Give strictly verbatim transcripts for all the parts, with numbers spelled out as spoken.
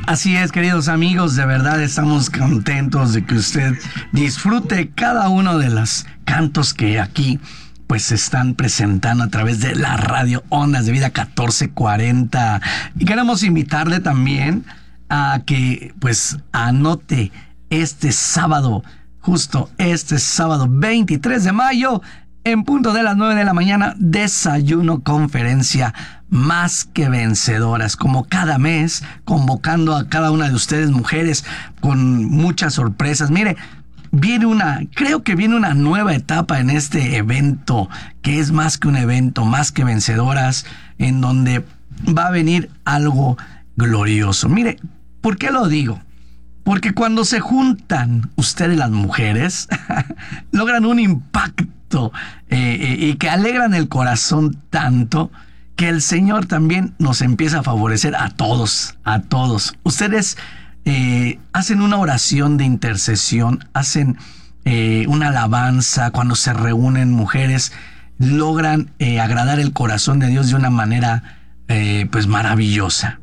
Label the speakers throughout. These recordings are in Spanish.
Speaker 1: Así es, queridos amigos, de verdad estamos contentos de que usted disfrute cada uno de los cantos que aquí pues se están presentando a través de la radio Ondas de Vida catorce cuarenta. Y queremos invitarle también a que pues anote este sábado, justo este sábado veintitrés de mayo, en punto de las nueve de la mañana, desayuno conferencia Más que Vencedoras, como cada mes, convocando a cada una de ustedes mujeres con muchas sorpresas. Mire, viene una, creo que viene una nueva etapa en este evento, que es más que un evento, Más que Vencedoras, en donde va a venir algo glorioso. Mire, ¿por qué lo digo? Porque cuando se juntan ustedes las mujeres, logran un impacto eh, eh, y que alegran el corazón tanto que el Señor también nos empieza a favorecer a todos, a todos. Ustedes eh, hacen una oración de intercesión, hacen eh, una alabanza, cuando se reúnen mujeres, logran eh, agradar el corazón de Dios de una manera eh, pues maravillosa.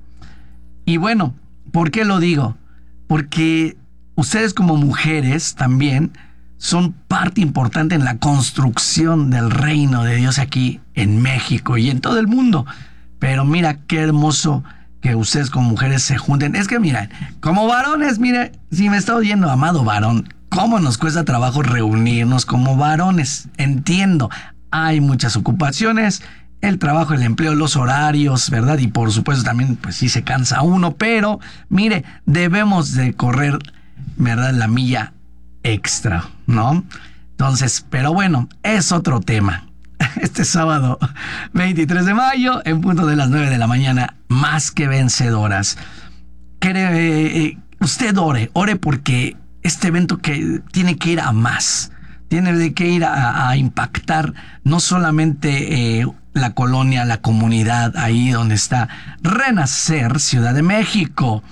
Speaker 1: Y bueno, ¿por qué lo digo? Porque ustedes como mujeres también son parte importante en la construcción del reino de Dios aquí en México y en todo el mundo. Pero mira qué hermoso que ustedes como mujeres se junten. Es que mira, como varones, mire, si me está oyendo, amado varón, cómo nos cuesta trabajo reunirnos como varones. Entiendo, hay muchas ocupaciones, el trabajo, el empleo, los horarios, ¿verdad? Y por supuesto también, pues sí se cansa uno, pero mire, debemos de correr, ¿verdad? La milla extra, ¿no? Entonces, pero bueno, es otro tema. Este sábado veintitrés de mayo, en punto de las nueve de la mañana, Más que Vencedoras. Que eh, usted ore, ore porque este evento que tiene que ir a más, tiene que ir a, a impactar no solamente eh, la colonia, la comunidad, ahí donde está Renacer, Ciudad de México,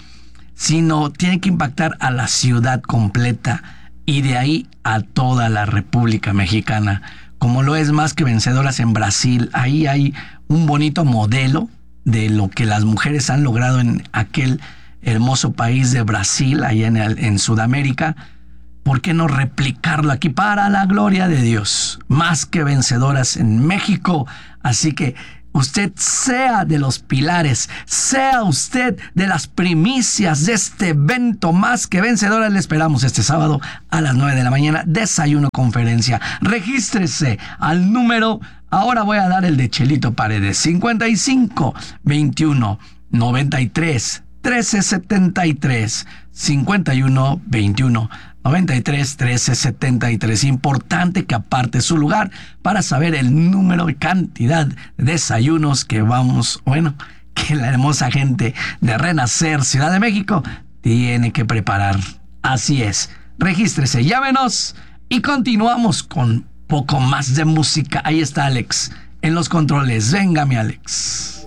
Speaker 1: sino tiene que impactar a la ciudad completa y de ahí a toda la República Mexicana, como lo es Más que Vencedoras en Brasil. Ahí hay un bonito modelo de lo que las mujeres han logrado en aquel hermoso país de Brasil, allá en, el, en Sudamérica. ¿Por qué no replicarlo aquí para la gloria de Dios? Más que Vencedoras en México. Así que usted sea de los pilares, sea usted de las primicias de este evento Más que Vencedoras. Le esperamos este sábado a las nueve de la mañana, desayuno conferencia. Regístrese al número, ahora voy a dar el de Chelito Paredes, cincuenta y cinco, veintiuno, noventa y tres, trece setenta y tres, cincuenta y uno, veintiuno, noventa y tres, trece setenta y tres. Importante que aparte su lugar para saber el número y cantidad de desayunos que vamos, bueno, que la hermosa gente de Renacer, Ciudad de México, tiene que preparar. Así es, regístrese, llámenos y continuamos con poco más de música. Ahí está Alex en los controles. Venga, mi Alex.